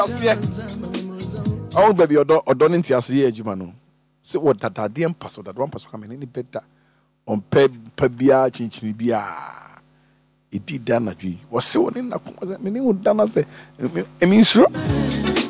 Oh, baby, or don't into us here, Jumano. So what that DM pass or that one pass come in any better on pebia chinchibia. It did damage. Was so in a meaning would done as a mean, sure.